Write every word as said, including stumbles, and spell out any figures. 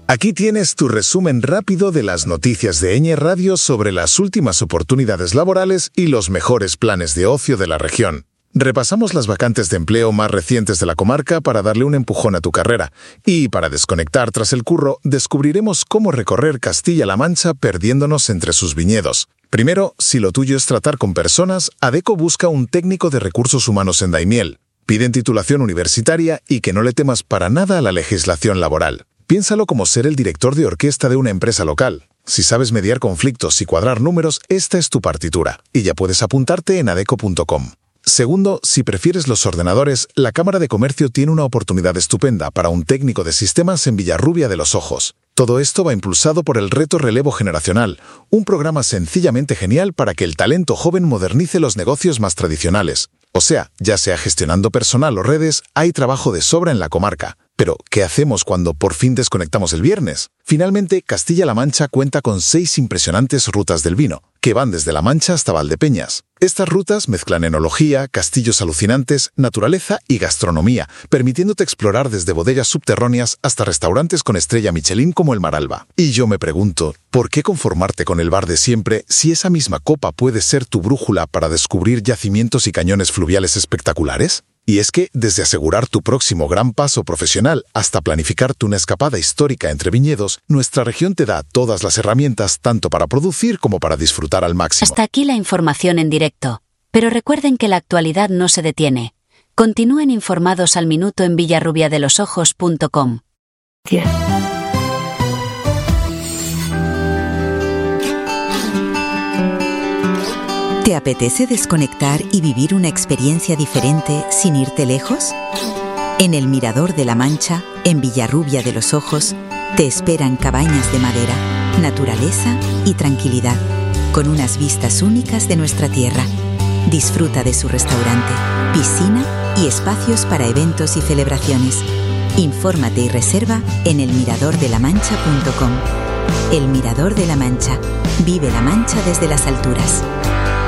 Aquí tienes tu resumen rápido de las noticias de Eñe Radio sobre las últimas oportunidades laborales y los mejores planes de ocio de la región. Repasamos las vacantes de empleo más recientes de la comarca para darle un empujón a tu carrera. Y para desconectar tras el curro, descubriremos cómo recorrer Castilla-La Mancha perdiéndonos entre sus viñedos. Primero, si lo tuyo es tratar con personas, Adecco busca un técnico de recursos humanos en Daimiel. Piden titulación universitaria y que no le temas para nada a la legislación laboral. Piénsalo como ser el director de orquesta de una empresa local. Si sabes mediar conflictos y cuadrar números, esta es tu partitura. Y ya puedes apuntarte en adecco punto com. Segundo, si prefieres los ordenadores, la Cámara de Comercio tiene una oportunidad estupenda para un técnico de sistemas en Villarrubia de los Ojos. Todo esto va impulsado por el Reto Relevo Generacional, un programa sencillamente genial para que el talento joven modernice los negocios más tradicionales. O sea, ya sea gestionando personal o redes, hay trabajo de sobra en la comarca. Pero, ¿qué hacemos cuando por fin desconectamos el viernes? Finalmente, Castilla-La Mancha cuenta con seis impresionantes rutas del vino, que van desde La Mancha hasta Valdepeñas. Estas rutas mezclan enología, castillos alucinantes, naturaleza y gastronomía, permitiéndote explorar desde bodegas subterráneas hasta restaurantes con estrella Michelin como el Maralba. Y yo me pregunto, ¿por qué conformarte con el bar de siempre si esa misma copa puede ser tu brújula para descubrir yacimientos y cañones fluviales espectaculares? Y es que, desde asegurar tu próximo gran paso profesional hasta planificarte una escapada histórica entre viñedos, nuestra región te da todas las herramientas tanto para producir como para disfrutar al máximo. Hasta aquí la información en directo. Pero recuerden que la actualidad no se detiene. Continúen informados al minuto en villarrubia de los ojos punto com. Yeah. ¿Te apetece desconectar y vivir una experiencia diferente sin irte lejos? En el Mirador de la Mancha, en Villarrubia de los Ojos, te esperan cabañas de madera, naturaleza y tranquilidad, con unas vistas únicas de nuestra tierra. Disfruta de su restaurante, piscina y espacios para eventos y celebraciones. Infórmate y reserva en el mirador de la mancha punto com. El Mirador de la Mancha. Vive la Mancha desde las alturas.